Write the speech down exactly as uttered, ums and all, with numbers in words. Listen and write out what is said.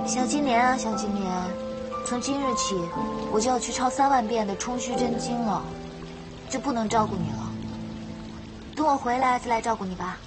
小金莲啊，小金莲，从今日起，我就要去抄三万遍的冲虚真经了，就不能照顾你了。等我回来再来照顾你吧。